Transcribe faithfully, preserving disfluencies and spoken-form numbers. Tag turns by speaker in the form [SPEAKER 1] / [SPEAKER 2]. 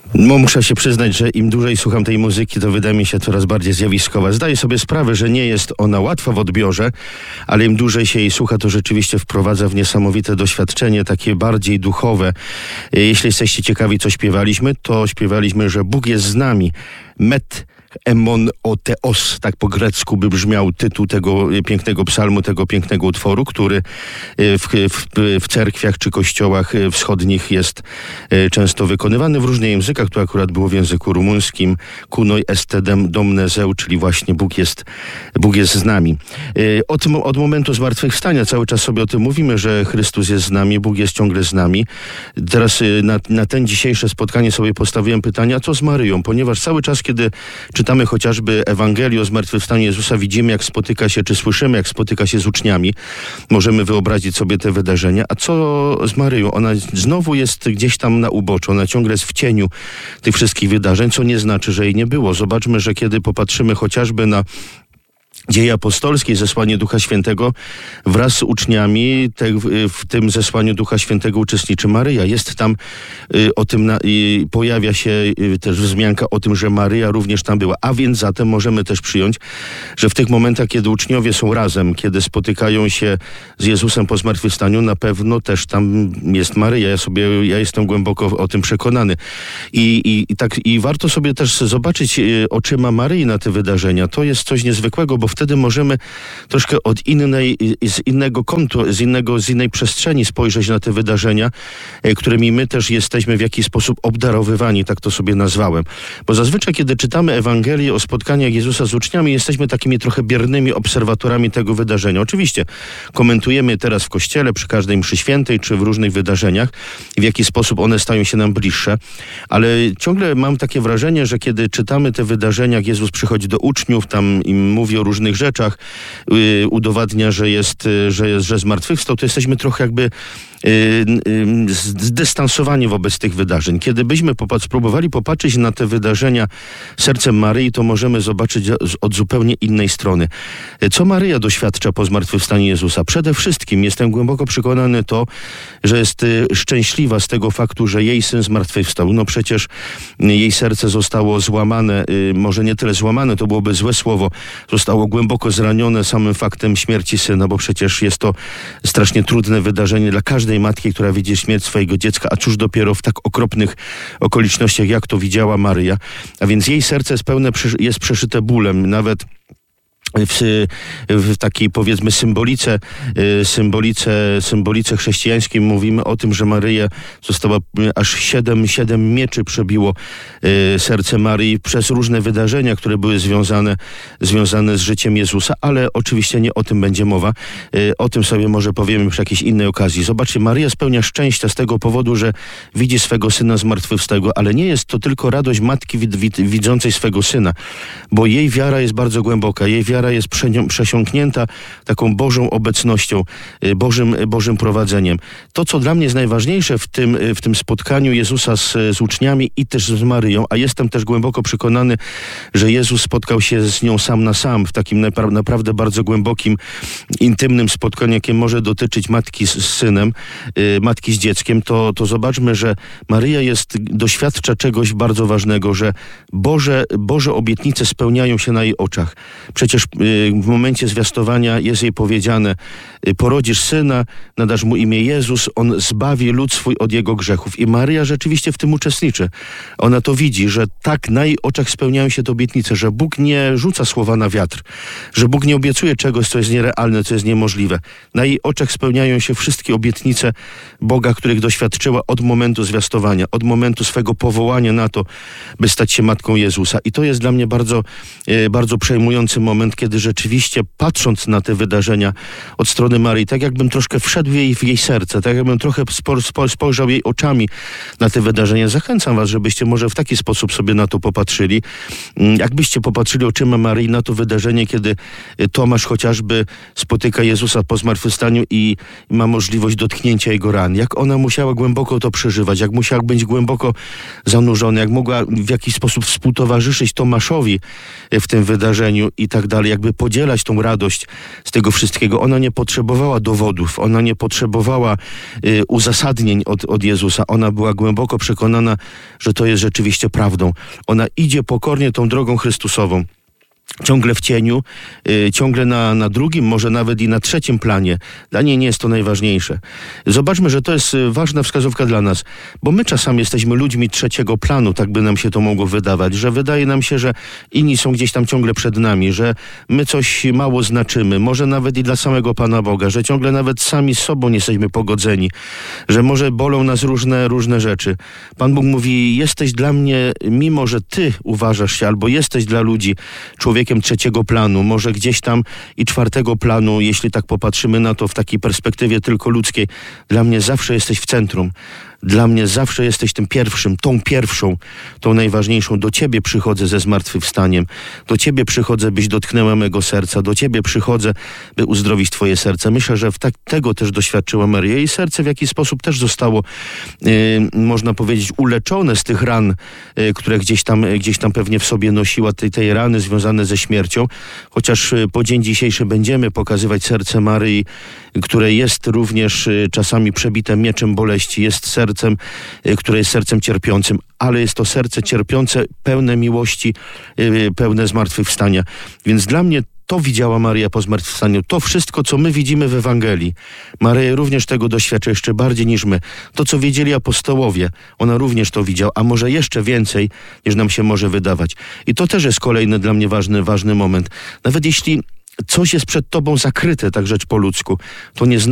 [SPEAKER 1] No, muszę się przyznać, że im dłużej słucham tej muzyki, to wydaje mi się coraz bardziej zjawiskowa. Zdaję sobie sprawę, że nie jest ona łatwa w odbiorze, ale im dłużej się jej słucha, to rzeczywiście wprowadza w niesamowite doświadczenie, takie bardziej duchowe. Jeśli jesteście ciekawi, co śpiewaliśmy, to śpiewaliśmy, że Bóg jest z nami. Met Emon o Theos, tak po grecku by brzmiał tytuł tego pięknego psalmu, tego pięknego utworu, który w, w, w cerkwiach czy kościołach wschodnich jest często wykonywany w różnych językach. Tu akurat było w języku rumuńskim Kunoi estedem domnezeu, czyli właśnie Bóg jest, Bóg jest z nami. Od, od momentu zmartwychwstania cały czas sobie o tym mówimy, że Chrystus jest z nami, Bóg jest ciągle z nami. Teraz na, na ten dzisiejsze spotkanie sobie postawiłem pytanie, a co z Maryją? Ponieważ cały czas, kiedy czytamy chociażby Ewangelię o zmartwychwstaniu Jezusa, widzimy, jak spotyka się, czy słyszymy, jak spotyka się z uczniami. Możemy wyobrazić sobie te wydarzenia. A co z Maryją? Ona znowu jest gdzieś tam na uboczu. Ona ciągle jest w cieniu tych wszystkich wydarzeń, co nie znaczy, że jej nie było. Zobaczmy, że kiedy popatrzymy chociażby na Dzieje apostolskie, zesłanie Ducha Świętego, wraz z uczniami te, w tym zesłaniu Ducha Świętego uczestniczy Maryja. Jest tam y, o tym, na, y, pojawia się y, też wzmianka o tym, że Maryja również tam była. A więc zatem możemy też przyjąć, że w tych momentach, kiedy uczniowie są razem, kiedy spotykają się z Jezusem po zmartwychwstaniu, na pewno też tam jest Maryja. Ja sobie, ja jestem głęboko o tym przekonany. I, i, i, tak, i warto sobie też zobaczyć y, oczyma Maryi na te wydarzenia. To jest coś niezwykłego, bo wtedy możemy troszkę od innej, z innego kątu, z, innego, z innej przestrzeni spojrzeć na te wydarzenia, którymi my też jesteśmy w jakiś sposób obdarowywani, tak to sobie nazwałem. Bo zazwyczaj, kiedy czytamy Ewangelię o spotkaniach Jezusa z uczniami, jesteśmy takimi trochę biernymi obserwatorami tego wydarzenia. Oczywiście komentujemy teraz w Kościele, przy każdej mszy świętej, czy w różnych wydarzeniach, w jaki sposób one stają się nam bliższe, ale ciągle mam takie wrażenie, że kiedy czytamy te wydarzenia, jak Jezus przychodzi do uczniów, tam im mówi o różnych rzeczach, yy, udowadnia, że jest, że jest, że zmartwychwstał, to jesteśmy trochę jakby yy, yy, zdystansowani wobec tych wydarzeń. Kiedy byśmy popatrz, spróbowali popatrzeć na te wydarzenia sercem Maryi, to możemy zobaczyć od zupełnie innej strony. Co Maryja doświadcza po zmartwychwstaniu Jezusa? Przede wszystkim jestem głęboko przekonany to, że jest szczęśliwa z tego faktu, że jej syn zmartwychwstał. No przecież jej serce zostało złamane, yy, może nie tyle złamane, to byłoby złe słowo, zostało głęboko zranione samym faktem śmierci syna, bo przecież jest to strasznie trudne wydarzenie dla każdej matki, która widzi śmierć swojego dziecka, a cóż dopiero w tak okropnych okolicznościach, jak to widziała Maryja. A więc jej serce jest pełne, jest przeszyte bólem, nawet W, w takiej, powiedzmy, symbolice, symbolice, symbolice chrześcijańskiej mówimy o tym, że Maryja została, aż siedem, siedem mieczy przebiło serce Maryi przez różne wydarzenia, które były związane, związane z życiem Jezusa, ale oczywiście nie o tym będzie mowa. O tym sobie może powiemy przy jakiejś innej okazji. Zobaczcie, Maryja spełnia szczęścia z tego powodu, że widzi swego syna zmartwychwstałego, ale nie jest to tylko radość matki wid, wid, widzącej swego syna, bo jej wiara jest bardzo głęboka. Jej wiara jest przesiąknięta taką Bożą obecnością, Bożym, Bożym prowadzeniem. To, co dla mnie jest najważniejsze w tym, w tym spotkaniu Jezusa z, z uczniami i też z Maryją, a jestem też głęboko przekonany, że Jezus spotkał się z nią sam na sam, w takim napra- naprawdę bardzo głębokim, intymnym spotkaniu, jakie może dotyczyć matki z, z synem, y, matki z dzieckiem, to, to zobaczmy, że Maryja jest, doświadcza czegoś bardzo ważnego, że Boże, Boże obietnice spełniają się na jej oczach. Przecież w momencie zwiastowania jest jej powiedziane: porodzisz syna, nadasz mu imię Jezus, on zbawi lud swój od jego grzechów. I Maryja rzeczywiście w tym uczestniczy. Ona to widzi, że tak na jej oczach spełniają się te obietnice, że Bóg nie rzuca słowa na wiatr, że Bóg nie obiecuje czegoś, co jest nierealne, co jest niemożliwe. Na jej oczach spełniają się wszystkie obietnice Boga, których doświadczyła od momentu zwiastowania, od momentu swego powołania na to, by stać się matką Jezusa. I to jest dla mnie bardzo, bardzo przejmujący moment, kiedy rzeczywiście, patrząc na te wydarzenia od strony Maryi, tak jakbym troszkę wszedł jej, w jej serce, tak jakbym trochę spo, spo, spojrzał jej oczami na te wydarzenia. Zachęcam was, żebyście może w taki sposób sobie na to popatrzyli. Jakbyście popatrzyli oczyma Maryi na to wydarzenie, kiedy Tomasz chociażby spotyka Jezusa po zmartwychwstaniu i ma możliwość dotknięcia jego ran. Jak ona musiała głęboko to przeżywać, jak musiała być głęboko zanurzona, jak mogła w jakiś sposób współtowarzyszyć Tomaszowi w tym wydarzeniu i tak dalej. ale jakby podzielać tą radość z tego wszystkiego. Ona nie potrzebowała dowodów, ona nie potrzebowała y, uzasadnień od, od Jezusa. Ona była głęboko przekonana, że to jest rzeczywiście prawdą. Ona idzie pokornie tą drogą Chrystusową. Ciągle w cieniu, y, ciągle na, na drugim, może nawet i na trzecim planie. Dla niej nie jest to najważniejsze. Zobaczmy, że to jest ważna wskazówka dla nas, bo my czasami jesteśmy ludźmi trzeciego planu, tak by nam się to mogło wydawać, że wydaje nam się, że inni są gdzieś tam ciągle przed nami, że my coś mało znaczymy, może nawet i dla samego Pana Boga, że ciągle nawet sami z sobą nie jesteśmy pogodzeni, że może bolą nas różne, różne rzeczy. Pan Bóg mówi, jesteś dla mnie, mimo że ty uważasz się, albo jesteś dla ludzi człowiekiem trzeciego planu, może gdzieś tam i czwartego planu, jeśli tak popatrzymy na to w takiej perspektywie tylko ludzkiej, dla mnie zawsze jesteś w centrum. Dla mnie zawsze jesteś tym pierwszym, tą pierwszą, tą najważniejszą. Do Ciebie przychodzę ze zmartwychwstaniem. Do Ciebie przychodzę, byś dotknęła mego serca. Do Ciebie przychodzę, by uzdrowić Twoje serce. Myślę, że w tak, tego też doświadczyła Maria. Jej serce w jakiś sposób też zostało, yy, można powiedzieć, uleczone z tych ran, yy, które gdzieś tam, gdzieś tam pewnie w sobie nosiła, tej, tej rany związane ze śmiercią. Chociaż yy, po dzień dzisiejszy będziemy pokazywać serce Maryi, które jest również yy, czasami przebite mieczem boleści. Jest serce sercem, które jest sercem cierpiącym, ale jest to serce cierpiące, pełne miłości, pełne zmartwychwstania. Więc dla mnie to widziała Maria po zmartwychwstaniu. To wszystko, co my widzimy w Ewangelii. Maria również tego doświadcza jeszcze bardziej niż my. To, co wiedzieli apostołowie, ona również to widziała, a może jeszcze więcej, niż nam się może wydawać. I to też jest kolejny dla mnie ważny, ważny moment. Nawet jeśli coś jest przed tobą zakryte, tak rzecz po ludzku, to nie znaczy,